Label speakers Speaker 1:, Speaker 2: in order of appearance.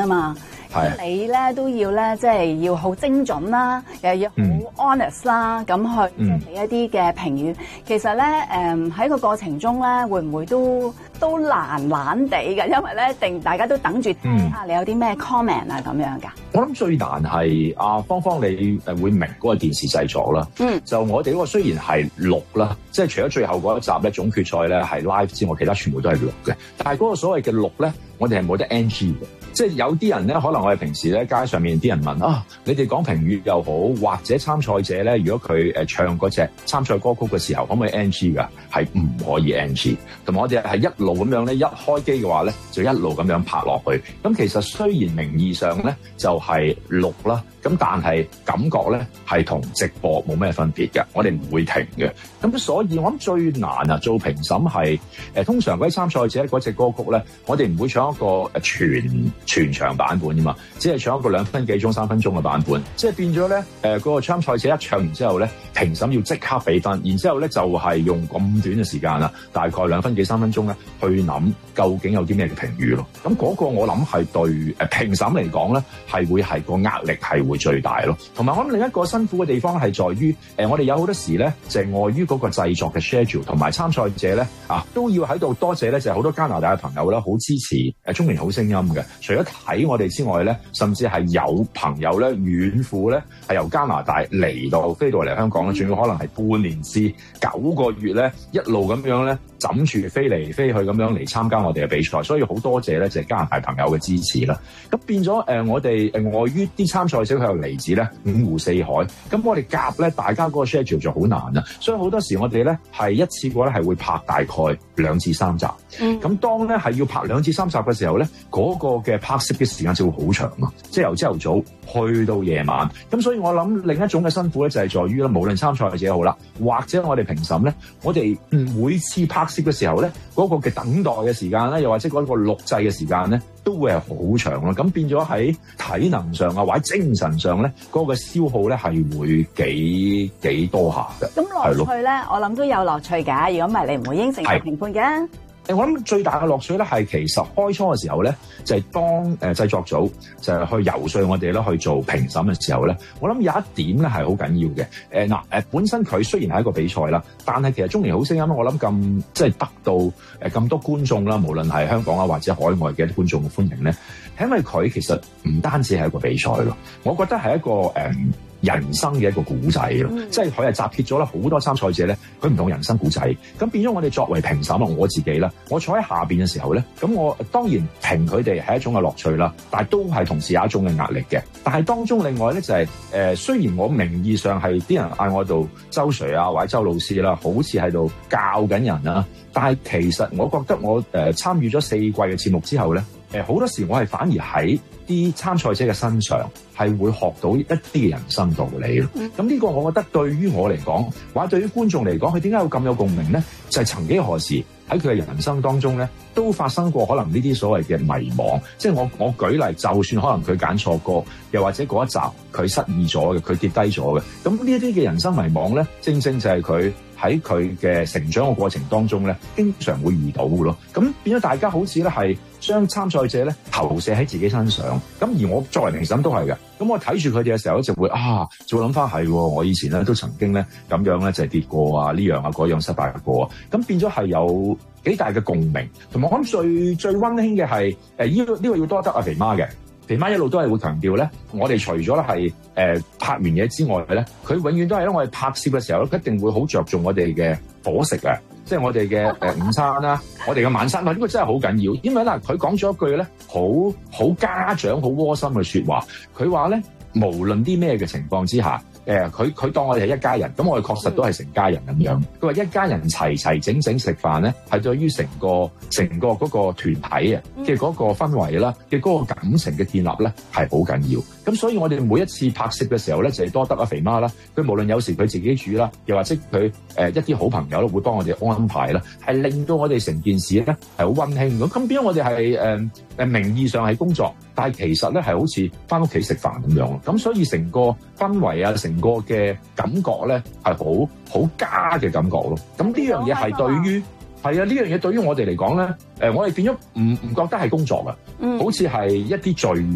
Speaker 1: 嘛。你咧都要咧，即係要好精準啦，又要好 honest 啦，咁去即係俾一啲嘅評語。其實咧，喺個過程中咧，會唔會都難地㗎？因為咧，大家都等住聽你有啲咩 comment 啊咁樣㗎。
Speaker 2: 我諗最難係芳芳你會明嗰個電視製作啦。就我哋嗰個雖然係錄啦，即係除咗最後嗰一集咧總決賽咧係 live 之外，其他全部都係錄嘅。但係嗰個所謂嘅錄咧，我哋係冇得 NG 嘅。即係有啲人咧，可能我哋平時咧街上面啲人問啊，你哋講評語又好，或者參賽者咧，如果佢唱嗰隻參賽歌曲嘅時候，可唔可以 NG 㗎？係唔可以 NG。同埋我哋係一路咁樣咧，一開機嘅話咧，就一路咁樣拍落去。咁其實雖然名義上咧就係錄啦，咁但係感覺咧係同直播冇咩分別嘅，我哋唔會停嘅。咁所以我諗最難啊，做評審係通常嗰啲參賽者嗰隻歌曲咧，我哋唔會唱一個全場版本㗎嘛，只係唱一個2分幾鐘、3分鐘嘅版本，即係變咗咧嗰個參賽者一唱完之後咧，評審要即刻俾分，然之後咧就係用咁短嘅時間啦，大概2分幾3分鐘咧去諗究竟有啲咩嘅評語咯。咁嗰個我諗係對評審嚟講咧係會係個壓力係會最大咯。同埋我諗另一個辛苦嘅地方係在於我哋有好多時咧就係礙於嗰個製作嘅 schedule， 同埋參賽者咧都要喺度多謝咧就係好多加拿大嘅朋友啦，好支持中年好聲音嘅。除咗睇我哋之外咧，甚至係有朋友咧遠赴咧係由加拿大飛到嚟香港咧，仲要可能係半年至9個月咧，一路咁樣咧枕住飛嚟飛去咁樣嚟參加我哋嘅比賽，所以好多謝咧就係加拿大朋友嘅支持啦。咁變咗我哋礙於啲參賽者佢又嚟自咧5湖4海，咁我哋夾咧大家嗰個 schedule 就好難啊，所以好多時我哋咧係一次過咧係會拍大概2至3集。咁當咧係要拍2至3集嘅時候咧，嗰個嘅拍攝嘅時間就會好長啊，即係由朝頭早去到夜晚。咁所以我諗另一種嘅辛苦咧就係在於咧，無論參賽者好啦，或者我哋評審咧，我哋每次拍攝嘅時候咧，嗰個嘅等待嘅時間咧，又或者嗰個錄製嘅時間咧，都會係好長咯。咁變咗喺體能上啊，或者精神上咧，嗰個消耗咧係會幾多下嘅。咁
Speaker 1: 樂趣咧，我諗都有樂趣㗎。如果唔係，你唔會應承做評判嘅。
Speaker 2: 我諗最大嘅樂趣咧係其實開初嘅時候咧，就係當製作組就係去游說我哋咧去做評審嘅時候咧，我諗有一點咧係好緊要嘅。本身佢雖然係一個比賽啦，但係其實中年好聲音我諗咁即係得到咁多觀眾啦，無論係香港啊或者海外嘅觀眾嘅歡迎咧，係因為佢其實唔單止係一個比賽咯，我覺得係一個人生嘅一個古仔咯，即係佢係集結咗啦好多參賽者咧，佢唔同人生古仔，咁變咗我哋作為評審啊，我自己啦，我坐喺下邊嘅時候咧，咁我當然評佢哋係一種嘅樂趣啦，但係都係同時有一種嘅壓力嘅。但係當中另外咧就係雖然我名義上係啲人嗌我做周 Sir 啊或者周老師啦，好似喺度教緊人啦，但係其實我覺得我參與咗4季嘅節目之後咧，好多時我係反而喺啲參賽者嘅身上係會學到一啲嘅人生道理咯。咁呢個我覺得對於我嚟講，或者對於觀眾嚟講，佢點解會咁有共鳴咧？就係曾幾何時喺佢嘅人生當中咧，都發生過可能呢啲所謂嘅迷惘。即係我舉例，就算可能佢揀錯歌，又或者嗰一集佢失意咗嘅，佢跌低咗嘅，咁呢一啲嘅人生迷惘咧，正正就係佢喺佢嘅成長嘅過程當中咧，經常會遇到嘅咯。咁變咗大家好似咧係將參賽者咧投射喺自己身上。咁而我作為評審都係嘅。咁我睇住佢哋嘅時候咧，就會諗翻係，我以前咧都曾經咧咁樣咧就係跌過啊，呢樣啊嗰樣失敗過啊。咁變咗係有幾大嘅共鳴。同埋我諗最溫馨嘅係呢個要多得阿肥媽嘅。肥媽一路都係會強調咧，我哋除咗咧係拍完嘢之外咧，佢永遠都係咧我哋拍攝嘅時候咧，一定會好着重我哋嘅伙食啊，即係我哋嘅午餐啦，我哋嘅晚餐。呢個真係好緊要，因為嗱佢講咗一句咧好家長好窩心嘅説話，佢話咧無論啲咩嘅情況之下。佢當我哋係一家人，咁我哋確實都係成家人咁樣。佢話一家人齊整食飯咧，係對於成個嗰個團體啊嘅嗰個氛圍啦，嘅嗰個感情嘅建立咧係好緊要。咁所以我哋每一次拍攝嘅時候咧，就係多得阿肥媽啦。佢無論有時佢自己煮啦，又或者佢一啲好朋友咧會幫我哋安排啦，係令到我哋成件事咧係好溫馨咁。變咗我哋係名義上係工作，但係其實咧係好似返屋企食飯咁樣。咁所以成個氛圍啊，成個嘅感覺咧係好家嘅感覺咯。咁呢樣嘢係對於呢樣嘢對於我哋嚟講咧，我哋變咗唔覺得係工作㗎，好似係一啲聚